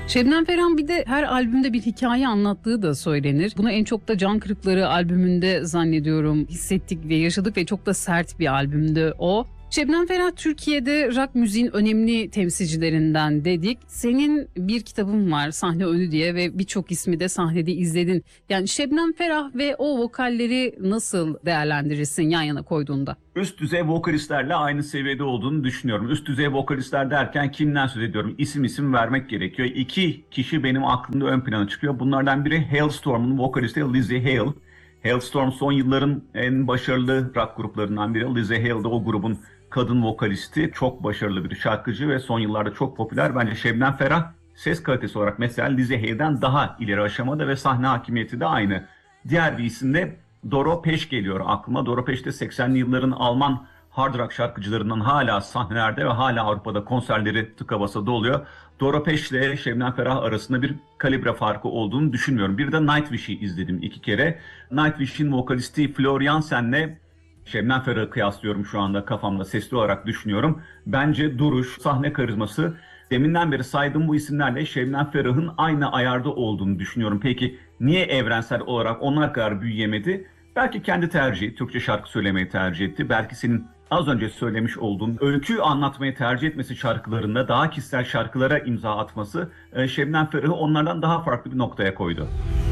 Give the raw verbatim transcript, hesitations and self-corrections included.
Şebnem Ferah'ın bir de her albümde bir hikaye anlattığı da söylenir. Bunu en çok da Can Kırıkları albümünde zannediyorum hissettik ve yaşadık ve çok da sert bir albümdü o. Şebnem Ferah Türkiye'de rock müziğin önemli temsilcilerinden dedik. Senin bir kitabın var Sahne Önü diye ve birçok ismi de sahnede izledin. Yani Şebnem Ferah ve o vokalleri nasıl değerlendirirsin yan yana koyduğunda? Üst düzey vokalistlerle aynı seviyede olduğunu düşünüyorum. Üst düzey vokalistler derken kimden söz ediyorum? İsim isim vermek gerekiyor. İki kişi benim aklımda ön plana çıkıyor. Bunlardan biri Halestorm'un vokalisti Lzzy Hale. Halestorm son yılların en başarılı rock gruplarından biri. Lzzy Hale de o grubun kadın vokalisti. Çok başarılı bir şarkıcı ve son yıllarda çok popüler. Bence Şebnem Ferah ses kalitesi olarak mesela Lzzy Hale'den daha ileri aşamada ve sahne hakimiyeti de aynı. Diğer bir isim de Doro Pesch geliyor aklıma. Doro Pesch de seksenli yılların Alman hard rock şarkıcılarından hala sahnelerde ve hala Avrupa'da konserleri tıka basa doluyor. Doro Pesch ile Şebnem Ferah arasında bir kalibre farkı olduğunu düşünmüyorum. Bir de Nightwish'i izledim iki kere. Nightwish'in vokalisti Florian Sen'le Şebnem Ferah'ı kıyaslıyorum şu anda kafamda sesli olarak düşünüyorum. Bence duruş, sahne karizması deminden beri saydığım bu isimlerle Şebnem Ferah'ın aynı ayarda olduğunu düşünüyorum. Peki niye evrensel olarak onlar kadar büyüyemedi? Belki kendi tercihi, Türkçe şarkı söylemeyi tercih etti. Belki senin az önce söylemiş olduğun öykü anlatmayı tercih etmesi şarkılarında daha kişisel şarkılara imza atması Şebnem Ferah'ı onlardan daha farklı bir noktaya koydu.